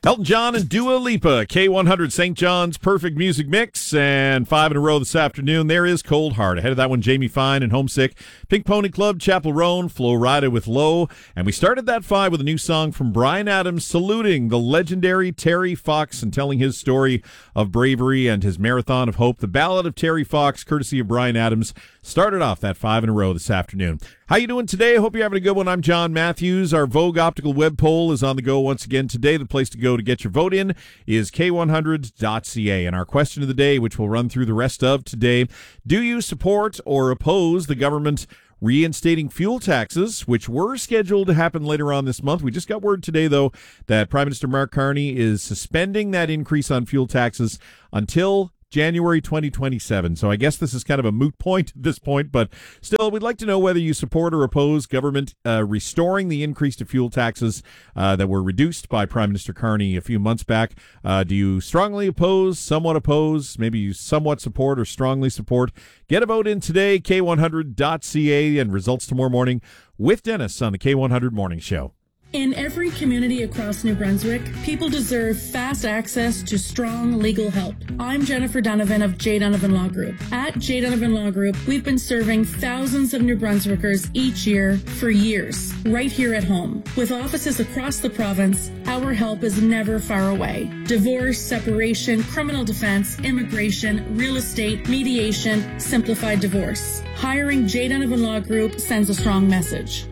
Elton John and Dua Lipa, K100 St. John's Perfect Music Mix, and 5 in a row this afternoon. There is Cold Heart. Ahead of that one, Jamie Fine and Homesick, Pink Pony Club, Chapel Roan, Flo Rida with Low, and we started that 5 with a new song from Bryan Adams saluting the legendary Terry Fox and telling his story of bravery and his marathon of hope. The Ballad of Terry Fox, courtesy of Bryan Adams, started off that 5 in a row this afternoon. How you doing today? I hope you're having a good one. I'm John Matthews. Our Vogue Optical web poll is on the go once again today. The place to go to get your vote in is k100.ca. And our question of the day, which we'll run through the rest of today, do you support or oppose the government reinstating fuel taxes, which were scheduled to happen later on this month? We just got word today, though, that Prime Minister Mark Carney is suspending that increase on fuel taxes until January 2027. So I guess this is kind of a moot point at this point, but still, we'd like to know whether you support or oppose government restoring the increase to fuel taxes that were reduced by Prime Minister Carney a few months back. Do you strongly oppose, somewhat oppose, maybe you somewhat support or strongly support? Get a vote in today, k100.ca, and results tomorrow morning with Dennis on the K100 Morning Show. In every community across New Brunswick, people deserve fast access to strong legal help. I'm Jennifer Donovan of J. Donovan Law Group. At J. Donovan Law Group, we've been serving thousands of New Brunswickers each year for years, right here at home. With offices across the province, our help is never far away. Divorce, separation, criminal defense, immigration, real estate, mediation, simplified divorce. Hiring J. Donovan Law Group sends a strong message.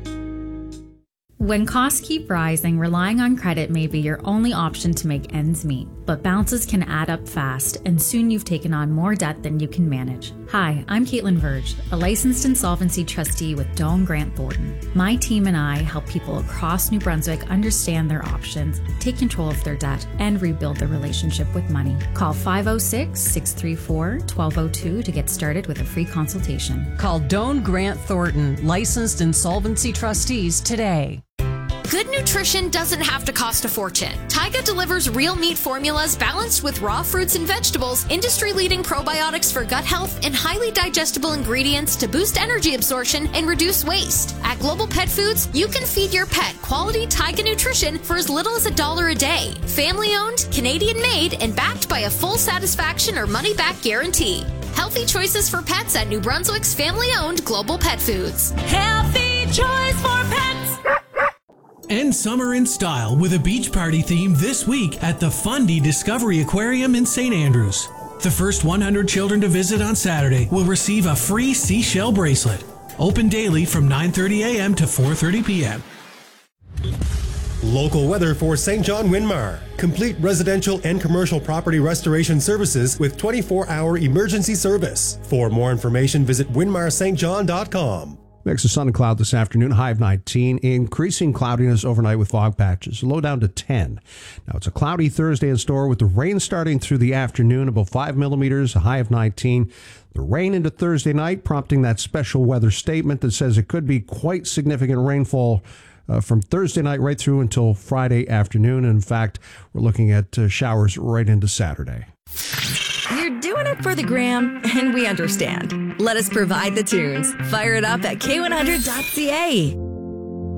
When costs keep rising, relying on credit may be your only option to make ends meet. But bounces can add up fast, and soon you've taken on more debt than you can manage. Hi, I'm Caitlin Verge, a licensed insolvency trustee with Doane Grant Thornton. My team and I help people across New Brunswick understand their options, take control of their debt, and rebuild their relationship with money. Call 506-634-1202 to get started with a free consultation. Call Doane Grant Thornton, licensed insolvency trustees today. Good nutrition doesn't have to cost a fortune. Taiga delivers real meat formulas balanced with raw fruits and vegetables, industry-leading probiotics for gut health, and highly digestible ingredients to boost energy absorption and reduce waste. At Global Pet Foods, you can feed your pet quality Taiga nutrition for as little as $1 a day. Family-owned, Canadian-made, and backed by a full satisfaction or money-back guarantee. Healthy choices for pets at New Brunswick's family-owned Global Pet Foods. Healthy choice for pets. End summer in style with a beach party theme this week at the Fundy Discovery Aquarium in St. Andrews. The first 100 children to visit on Saturday will receive a free seashell bracelet. Open daily from 9:30 a.m. to 4:30 p.m. Local weather for St. John Winmar. Complete residential and commercial property restoration services with 24-hour emergency service. For more information, visit winmarstjohn.com. Mix of sun and cloud this afternoon, high of 19. Increasing cloudiness overnight with fog patches, low down to 10. Now it's a cloudy Thursday in store with the rain starting through the afternoon, about 5 millimeters, a high of 19. The rain into Thursday night, prompting that special weather statement that says it could be quite significant rainfall from Thursday night right through until Friday afternoon. And in fact, we're looking at showers right into Saturday. You're doing it for the gram, and we understand. Let us provide the tunes. Fire it up at k100.ca.